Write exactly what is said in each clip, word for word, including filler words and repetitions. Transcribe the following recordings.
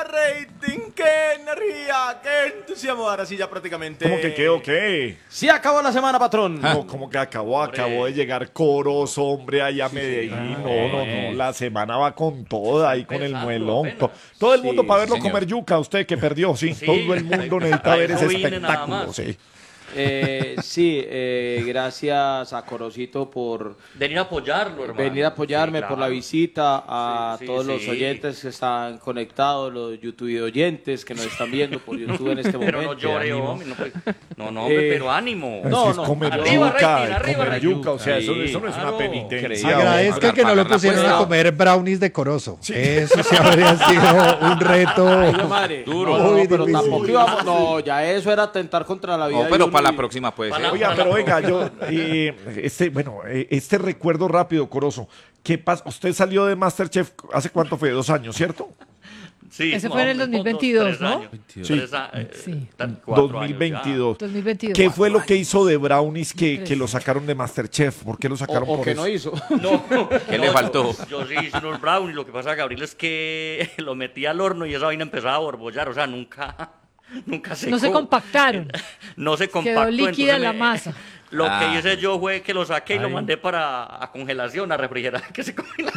rating, qué energía, qué entusiasmo. Ahora sí ya prácticamente... ¿Cómo que qué o qué? Sí acabó la semana, patrón. No, como que acabó, acabó de llegar Corozo, hombre, allá a Medellín. No, no, no, la semana va con toda, ahí con el muelón. To- Todo el mundo Sí, para verlo señor. comer yuca, usted que perdió, sí. Sí. Todo el mundo necesita A ver eso ese vine nada espectáculo, más. sí. Eh, sí, eh, gracias a Corocito por Venir a apoyarlo, hermano. venir a apoyarme, Sí, por la claro. visita, a Sí, sí, todos los sí. oyentes que están conectados, los YouTube oyentes que nos están viendo por YouTube en este momento. Pero no llore, hombre. No, pues, no, no, hombre, Eh, pero ánimo. no, Eso es no, comer arriba, yuca, rating, arriba, comer rating. yuca, o sea, eso, Sí, eso no es una claro. penitencia. Agradezca pagar- que no le pagar la pusieron a apuesta. comer brownies de Corozo. Eso sí habría sido un reto. Ay, mi madre. Duro. No, no, Muy pero difícil. tampoco íbamos. No, ya eso era atentar contra la vida. No, de pero uno para la y- próxima puede Para ser. la- Oiga, pero oiga, yo, eh, este, bueno, eh, este recuerdo rápido, Corozo. ¿Qué pasa? Usted salió de MasterChef hace cuánto fue, dos años, ¿cierto? Sí, Ese no, fue en el hombre, dos mil veintidós, tres ¿no? años. Sí. Tres a- eh, Sí. tan- cuatro años dos mil veintidós. dos mil veintidós. ¿Qué fue lo que hizo de Brownies que, que lo sacaron de MasterChef? ¿Por qué lo O, sacaron o por que eso? no hizo. ya. No, ¿Qué no, le faltó? Yo, yo sí hice unos brownies. Lo que pasa, Gabriel, es que lo metí al horno y esa vaina empezaba a borbollar. O sea, nunca, nunca secó. No se compactaron. No se compactó. Quedó líquida entonces la me- masa. Lo Ah. que hice yo fue que lo saqué y lo Ay. mandé para a congelación, a refrigerar, que se congela.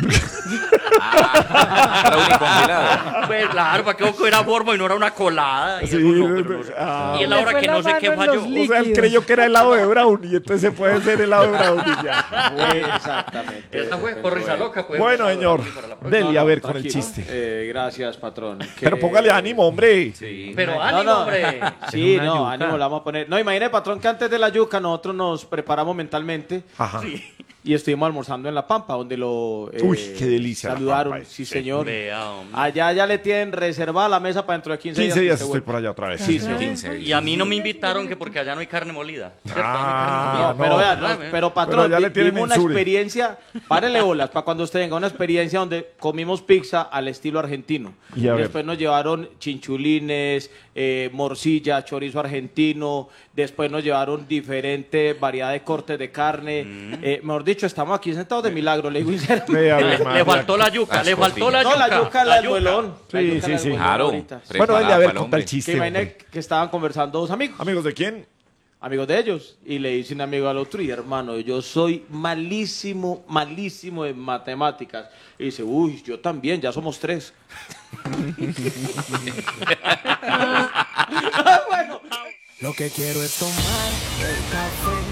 Brownie congelado. Pues claro, para que cogiera forma y no era una colada. Y, Sí, eso no, pero no sé. ah. Y es la Le hora fue que la no sé qué mano en falló. los O sea, él líquidos. creyó que era helado de Brownie, entonces se puede ser helado de Brownie ya. Exactamente. Esta fue por risa loca. Pues, Bueno, señor, para la próxima. dele a No, ver con el tranquilo. chiste. Eh, gracias, patrón. Que- Pero póngale ánimo, hombre. Pero No, ánimo, no. hombre. Sí, no, ánimo, la vamos a poner. No, imagine, patrón, que antes de la yuca nosotros nos preparamos mentalmente Ajá. y estuvimos almorzando en La Pampa, donde lo eh, Uy, qué delicia La saludaron. Pampa, sí, sí. señor. Vea, hombre. Allá ya le tienen reservada la mesa para dentro de quince, quince días que se estoy vuelve. por allá otra vez. Sí, señor. quince. Y a mí no me invitaron que porque allá no hay carne molida. ¿cierto? Ah, Allá no No, hay carne molida. pero, vea, no, Ah, pero patrón, Pero ya le di- tienen dimos una en Suri. experiencia, párele bolas, para cuando usted tenga una experiencia donde comimos pizza al estilo argentino. Y a ver. Después nos llevaron chinchulines, eh, morcilla, chorizo argentino, después nos llevaron diferente variedad de cortes de carne. Mm. Eh, mejor dicho, estamos aquí sentados de milagro, le digo sinceramente. Vea, Le, Ave le María. faltó la yuca, Las le faltó la No, yuca. la yuca, la del muelón. La Sí, yuca, sí, la sí. del muelón Claro. ahorita. Bueno, dale a Preparada ver, para el conta el hombre. Que chiste. imagine hombre. que estaban conversando dos amigos. ¿Amigos de quién? Amigos de ellos, y le dice un amigo al otro, y hermano, yo soy malísimo, malísimo en matemáticas. Y dice, uy, yo también, ya somos tres. Lo que quiero es tomar el café